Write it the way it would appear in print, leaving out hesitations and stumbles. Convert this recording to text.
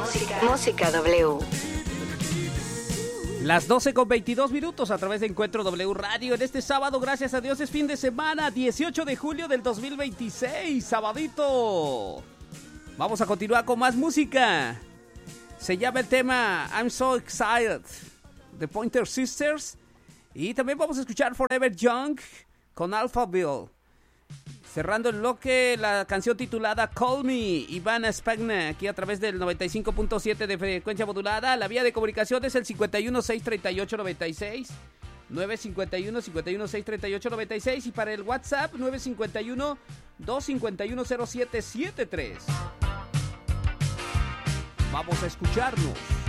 Música W. Las 12:22 a través de Encuentro W Radio. En este sábado, gracias a Dios, es fin de semana, 18 de julio del 2026, sabadito. Vamos a continuar con más música. Se llama el tema I'm So Excited, The Pointer Sisters. Y también vamos a escuchar Forever Young con Alphaville. Cerrando el bloque, la canción titulada Call Me, Ivana Spagna, aquí a través del 95.7 de frecuencia modulada. La vía de comunicación es el 51-638-96, 951-51-638-96, y para el WhatsApp 951-251-0773. Vamos a escucharnos.